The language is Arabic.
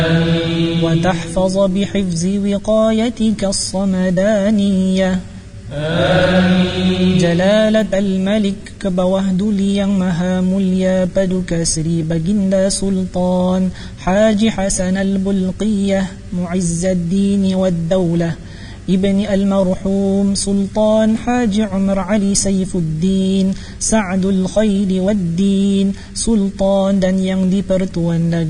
وتحفظ بحفظ وقايتك الصمدانية جلالة الملك كبوهد ليang maha mulya paduka Sri Baginda Sultan Haji Hasan al-Bulqiyah معز الدين والدولة ابن المرحوم سلطان حاج عمر علي سيف الدين سعد الخير والدين Sultan dan yang dipertuan